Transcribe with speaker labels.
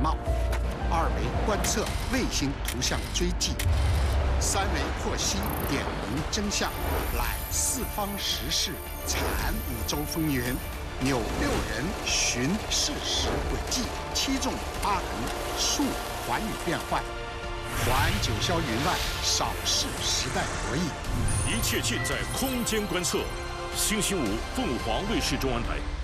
Speaker 1: 貌；2为观测卫星图像追迹；3为获悉点明真相，揽四方时事，阐五洲风云，纽6人寻事实轨迹，7纵8横，述寰宇变幻，还九霄云外，扫视时代博弈。
Speaker 2: 一切尽在空间观测。星期五，凤凰卫视中文台。